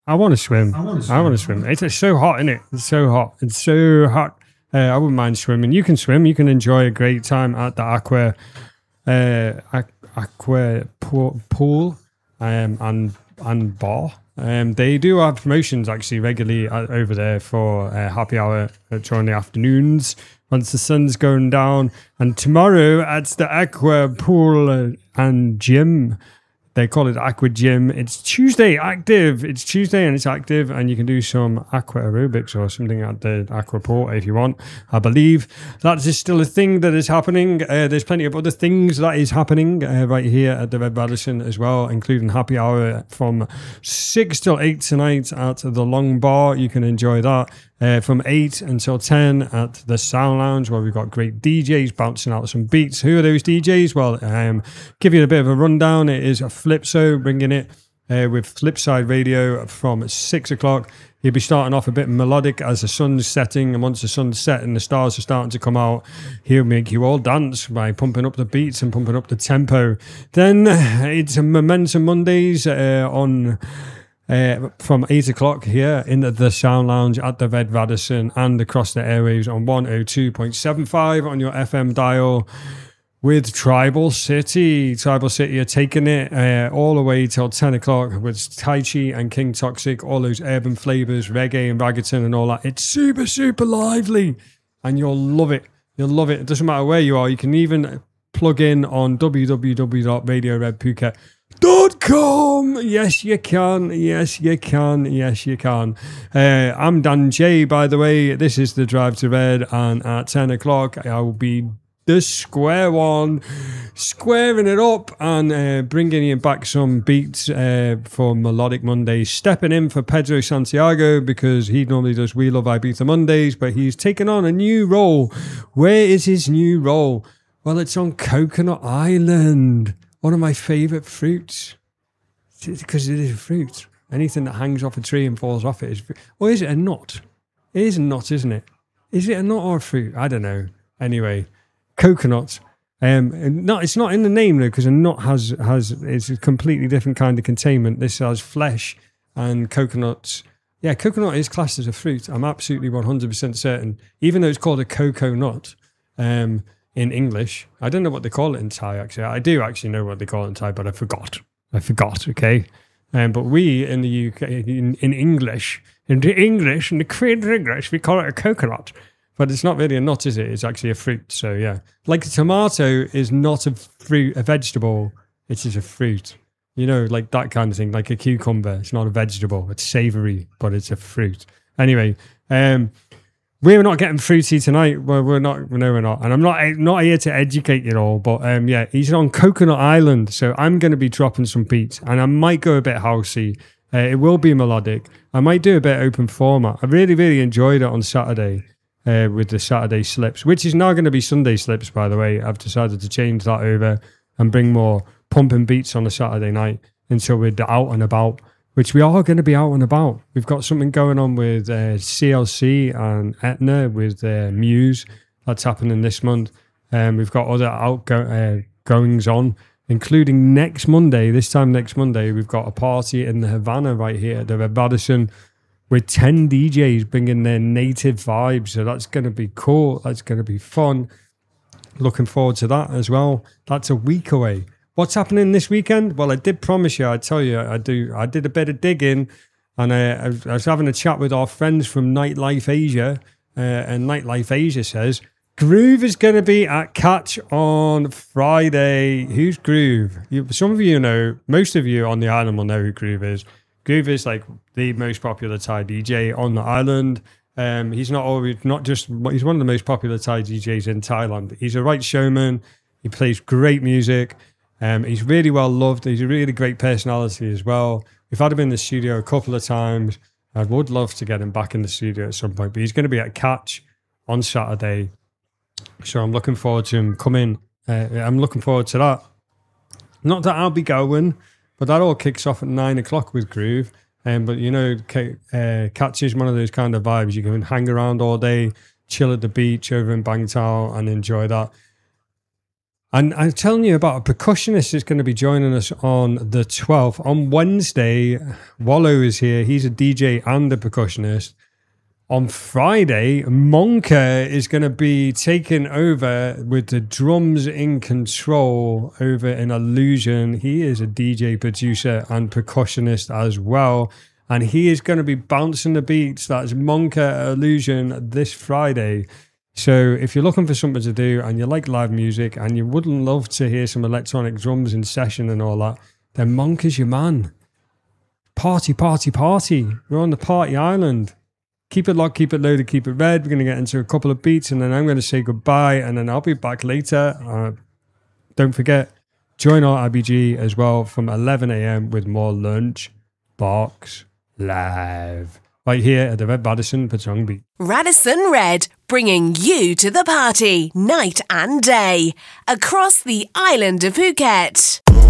I want to swim. I want to swim. It's so hot, isn't it? It's so hot. It's so hot. I wouldn't mind swimming. You can swim. You can enjoy a great time at the aqua pool and bar. They do have promotions actually regularly over there for happy hour during the afternoons once the sun's going down. And tomorrow at the aqua pool and gym. They call it Aqua Gym. It's Tuesday active. It's Tuesday and it's active, and you can do some aqua aerobics or something at the aqua pool if you want. I believe that is still a thing that is happening. There's plenty of other things that is happening right here at the Red Radisson as well, including happy hour from 6 till 8 tonight at the Long Bar. You can enjoy that. From 8 until 10 at the Sound Lounge, where we've got great DJs bouncing out some beats. Who are those DJs? Well, give you a bit of a rundown. It is a Flipso bringing it with Flipside Radio from 6 o'clock. He'll be starting off a bit melodic as the sun's setting, and once the sun's set and the stars are starting to come out, he'll make you all dance by pumping up the beats and pumping up the tempo. Then it's a Momentum Mondays from 8 o'clock here in the Sound Lounge at the Red Radisson and across the airwaves on 102.75 on your FM dial with Tribal City. Tribal City are taking it all the way till 10 o'clock with Tai Chi and King Toxic, all those urban flavours, reggae and reggaeton and all that. It's super, super lively and you'll love it. You'll love it. It doesn't matter where you are. You can even plug in on www.radioredphuket.com. Yes, you can. Yes, you can. Yes, you can. I'm Dan J, by the way. This is the Drive to Red, and at 10 o'clock, I will be the square one, squaring it up and bringing you back some beats for Melodic Mondays. Stepping in for Pedro Santiago because he normally does We Love Ibiza Mondays, but he's taken on a new role. Where is his new role? Well, it's on Coconut Island. One of my favourite fruits. Because it is a fruit. Anything that hangs off a tree and falls off it is fruit. Or is it a nut? It is a nut, isn't it? Is it a nut or a fruit? I don't know. Anyway, coconut. No, it's not in the name though, because a nut has it's a completely different kind of containment. This has flesh and coconuts. Yeah, coconut is classed as a fruit. I'm absolutely 100% certain. Even though it's called a cocoa nut. In English. I don't know what they call it in Thai, actually. I do actually know what they call it in Thai, but I forgot, okay? But we in the UK, in English, in the creative English, we call it a coconut. But it's not really a nut, is it? It's actually a fruit, so yeah. Like a tomato is not a fruit, a vegetable. It is a fruit. You know, like that kind of thing, like a cucumber. It's not a vegetable. It's savoury, but it's a fruit. Anyway, we're not getting fruity tonight. Well, we're not. No, we're not. And I'm not here to educate you all. But yeah, he's on Coconut Island, so I'm going to be dropping some beats, and I might go a bit housey. It will be melodic. I might do a bit open format. I really, really enjoyed it on Saturday with the Saturday Slips, which is now going to be Sunday Slips. By the way, I've decided to change that over and bring more pumping beats on a Saturday night until we're out and about. Which we are going to be out and about. We've got something going on with CLC and Etna with Muse. That's happening this month. We've got other outgoings on, including next Monday. This time next Monday, we've got a party in the Havana right here at the Red Radisson with 10 DJs bringing their native vibes. So that's going to be cool. That's going to be fun. Looking forward to that as well. That's a week away. What's happening this weekend? Well, I did promise you, I'd tell you, I did a bit of digging, and I was having a chat with our friends from Nightlife Asia, and Nightlife Asia says, Groove is going to be at Catch on Friday. Who's Groove? Some of you know, most of you on the island will know who Groove is. Groove is like the most popular Thai DJ on the island. He's he's one of the most popular Thai DJs in Thailand. He's a right showman. He plays great music. He's really well loved. He's a really great personality as well. We've had him in the studio a couple of times. I would love to get him back in the studio at some point, but he's going to be at Catch on Saturday. So I'm looking forward to him coming. I'm looking forward to that. Not that I'll be going, but that all kicks off at 9 o'clock with Groove. But you know, Catch is one of those kind of vibes. You can hang around all day, chill at the beach over in Bangtao and enjoy that. And I'm telling you about a percussionist that's going to be joining us on the 12th. On Wednesday, Wallow is here. He's a DJ and a percussionist. On Friday, Monka is going to be taking over with the drums in control over in Illusion. He is a DJ, producer, and percussionist as well. And he is going to be bouncing the beats. That's Monka Illusion this Friday. So if you're looking for something to do and you like live music and you would love to hear some electronic drums in session and all that, then Monka's your man. Party, party, party. We're on the party island. Keep it locked, keep it loaded, keep it red. We're going to get into a couple of beats and then I'm going to say goodbye and then I'll be back later. Don't forget, join our IBG as well from 11 a.m. with more Lunch Box Live. Right here at the Red Radisson Patong Beach. Radisson Red, bringing you to the party, night and day, across the island of Phuket.